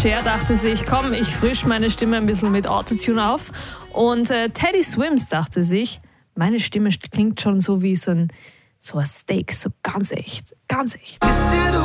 Cher dachte sich, komm, ich frisch meine Stimme ein bisschen mit Autotune auf. Und Teddy Swims dachte sich, meine Stimme klingt schon so wie so ein Steak, so ganz echt, ganz echt.